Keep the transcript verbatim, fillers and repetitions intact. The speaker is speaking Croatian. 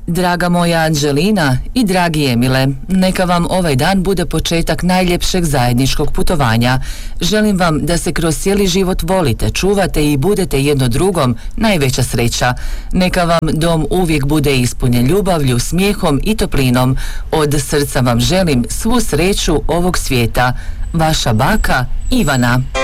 Draga moja Anđelina i dragi Emile, neka vam ovaj dan bude početak najljepšeg zajedničkog putovanja. Želim vam da se kroz cijeli život volite, čuvate i budete jedno drugom najveća sreća. Neka vam dom uvijek bude ispunjen ljubavlju, smijehom i toplinom. Od srca vam želim svu sreću ovog svijeta. Vaša baka Ivana.